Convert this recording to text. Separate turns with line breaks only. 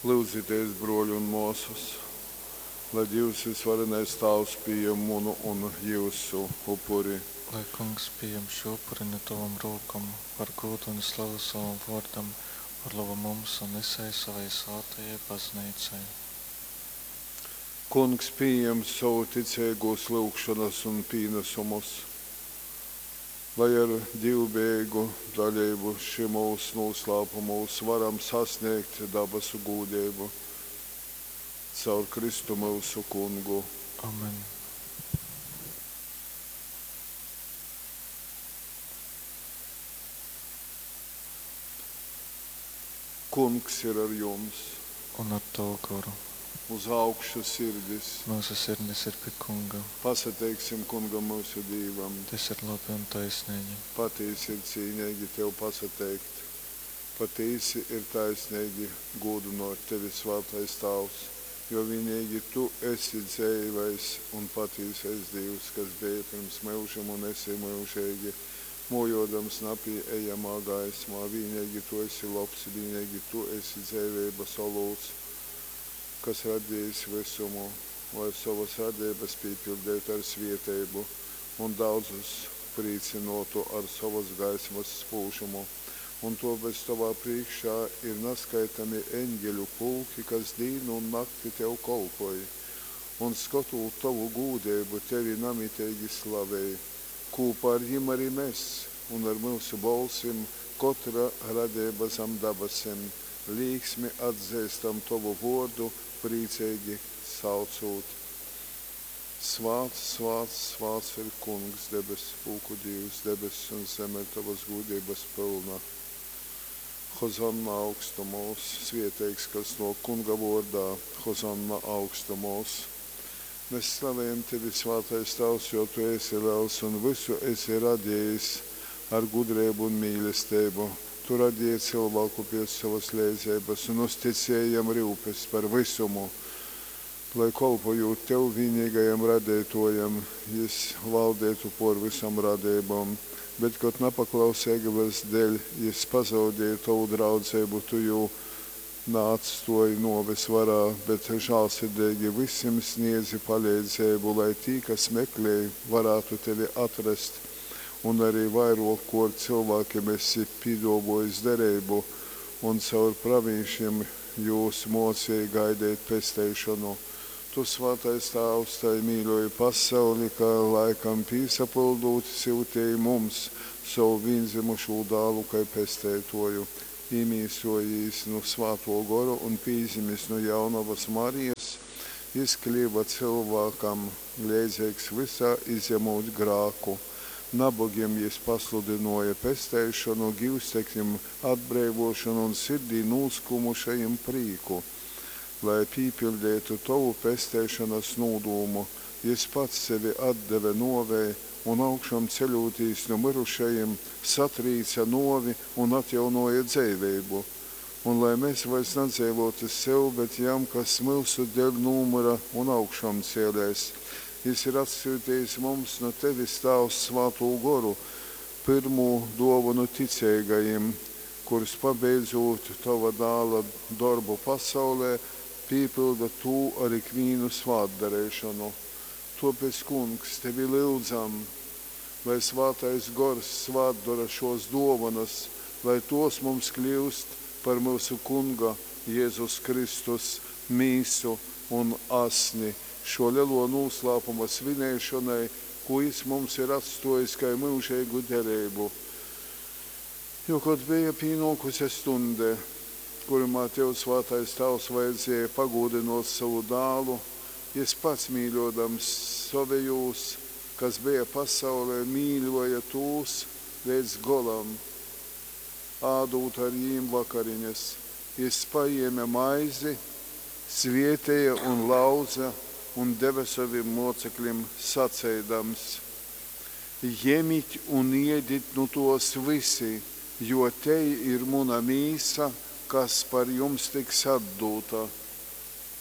Lūdzieties, broļi un mūsus, lai Dievs visvarenais Tēvs pieņem munu un jūsu upuri.
Lai Kungs pieņem šo upuri no tavam rokam, par godu un slavu savam vārdam, par labu mums un visai savai svētajai baznīcai.
Kungs pieņem savu ticīgos lūgšanas un pienesumus, lai ar divbēgu daļību šī mūsu noslēpumos varam sasniegt dabasu gūdību caur Kristu mūsu Kungu.
Amen.
Kungs ir ar jums,
Un ar tavu garu.
uz augšu sirdis.
Mūsu sirdis ir pie Kunga.
Pasateiksim Kungam mūsu Dīvam.
Tas ir labi un taisnīgi.
Patīsi ir cīnīgi tev pasateikt. Patīsi ir taisnīgi godinot tevi svētais Tēvs, jo vienīgi tu esi dzīvais un patīsais Dievs, kas bija pirms mūžam un esi mūžīgi. Mojodams napī ejamā gaismā, vienīgi tu esi labs, vienīgi tu esi dzīvības olūts, kas radījis visumu, lai savas radības piepildētu ar svētību un daudzus priecinotu ar savas gaismas spūšumu. Un to bez tavā priekšā ir neskaitami eņģeļu pulki, kas dienu un nakti tev kalpoja, un skatot tavu gūdību tevi namitīgi slavēja. Kopā ar viņiem arī mēs, un ar mūsu balsim, katra radība zem dabasim, līksmi atzīstam tavu vārdu, priecīgi saucot. Svāts, svāts, svāts ir Kungs, debesu pulku Dievs, debesis un zeme tavas gūdības pilna. Hozanna augstumos, svētīgs, kas no Kunga vārdā, Hozanna augstumos. Mēs slavējam tevi, svētais Tēvs, jo tu esi liels un visu esi radījis ar gudrību un mīlestību. Tu radīji cilvēku pēc savas līdzības un uzticējam rūpes par visumu, lai kalpojot tev vienīgajam radītojam, jis valdētu por visam radībām. Bet, kad nepaklausīgavas dēļ, jis pazaudēja tavu draudzību, tu jau neatstoji noves varā, bet žēlsirdīgi visiem sniedzi palīdzību, lai tī, kas meklēja, varētu tevi atrast, un arī vairāk ar cilvēkiem esi piedāvājis derību, un caur pravīšiem jūs mocīja gaidīt pestīšanu. Tu, svētais Tēvs, tai mīļoji pasauli, kā laikam pīsapildūt siltēji mums savu vienzimušu dālu, kā pestētoju. Īmīsojīs no svāto goru un pīzimis no jaunavas Marijas, izklīva cilvēkam līdzīgs visā izjemot grāku. Nabagiem jis pasludinoja pestēšanu, gīvstekņiem atbrīvošanu un sirdī nūskumušajiem prīku. Lai pīpildētu tavu pestēšanas nūdūmu, jis pats sevi atdeve novēja un augšām ceļotīs no mirušajiem satrīca novi un atjaunoja dzīvību. Un lai mēs vairs nedzīvotu sev, bet jām, kas mūsu dēļ numura un augšām cēlēs. Jis ir atsūtījis mums no tevis Tēvs svāto goru, pirmo dāvanu ticīgajiem, kurus pabeidzot tava dāla darbu pasaulē, pīpilda tu ar ikvīnu svātdarēšanu. Tāpēc, Kungs, tevi lūdzam, lai svātais gors svātdara šos dāvanas, lai tos mums kļūst par mūsu Kunga Jēzus Kristus mīsu un asni, šo lielo noslēpuma svinēšanai, ko jis mums ir atstājis kā mūžīgu derību. Jo, kad bija pienākusi stunda, kurumā tev, svētais Tēvs, vajadzēja pagodinot savu dālu, jis pats mīļodams savējos, kas bija pasaulē, mīļoja tūs līdz golam, ādūt ar jīm vakariņas. Jis paēma maizi, svietēja un lauza un deva saviem mocekļiem sacēdams: Jemit un iedit no tos visi, jo te ir muna mīsa, kas par jums tiks atdūta.